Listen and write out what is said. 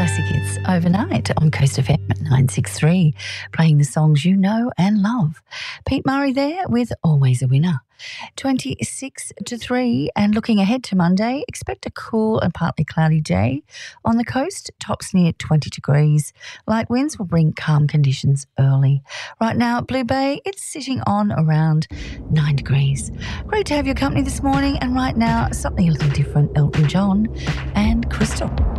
classic hits overnight on Coast FM at 963, playing the songs you know and love. Pete Murray there with Always a Winner. 26 to 3, and looking ahead to Monday, expect a cool and partly cloudy day. On the coast, tops near 20 degrees. Light winds will bring calm conditions early. Right now at Blue Bay, it's sitting on around 9 degrees. Great to have your company this morning, and right now, something a little different, Elton John and Crystal.